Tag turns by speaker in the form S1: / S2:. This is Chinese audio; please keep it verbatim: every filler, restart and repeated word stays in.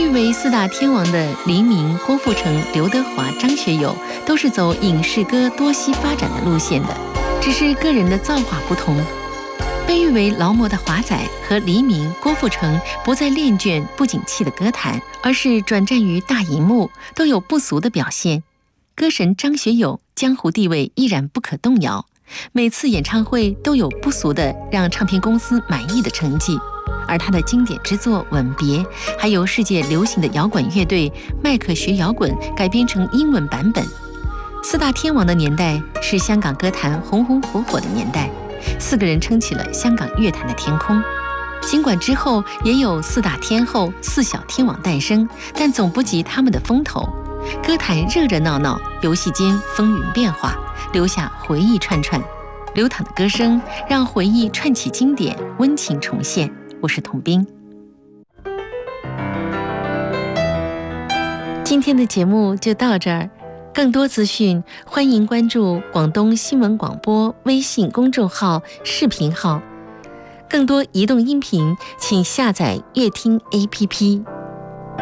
S1: 誉为四大天王的黎明、郭富城、刘德华、张学友，都是走影视歌多栖发展的路线的，只是个人的造化不同。被誉为劳模的华仔和黎明、郭富城不再恋眷不景气的歌坛，而是转战于大荧幕，都有不俗的表现。歌神张学友江湖地位依然不可动摇，每次演唱会都有不俗的让唱片公司满意的成绩。而他的经典之作《吻别》，还有世界流行的摇滚乐队麦克学摇滚改编成英文版本。四大天王的年代是香港歌坛红红火火的年代，四个人撑起了香港乐坛的天空。尽管之后也有四大天后、四小天王诞生，但总不及他们的风头。歌坛热热闹闹，游戏间风云变化，留下回忆串串。流淌的歌声让回忆串起经典，温情重现。我是童斌。今天的节目就到这儿，更多资讯欢迎关注广东新闻广播微信公众号、视频号。更多移动音频，请下载乐听 A P P。